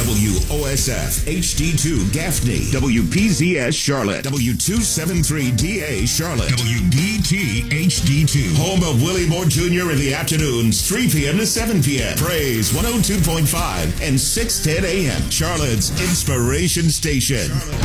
WOSF HD2 Gaffney, WPZS Charlotte, W273DA Charlotte, WDT HD2. Home of Willie Moore Jr. in the afternoons, 3 p.m. to 7 p.m. Praise 102.5 and 610 a.m. Charlotte's Inspiration Station.